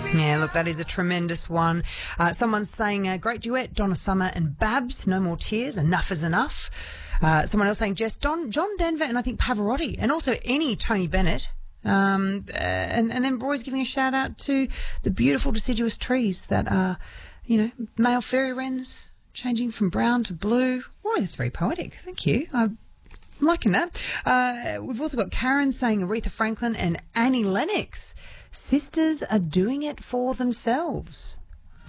Yeah, look, that is a tremendous one. Someone's saying, great duet, Donna Summer and Babs, No More Tears, Enough is Enough. Someone else saying, Jess, John Denver and I think Pavarotti, and also any Tony Bennett. And then Roy's giving a shout out to the beautiful deciduous trees that are, male fairy wrens changing from brown to blue. Boy, that's very poetic. Thank you. I'm liking that. We've also got Karen saying Aretha Franklin and Annie Lennox. Sisters are doing it for themselves.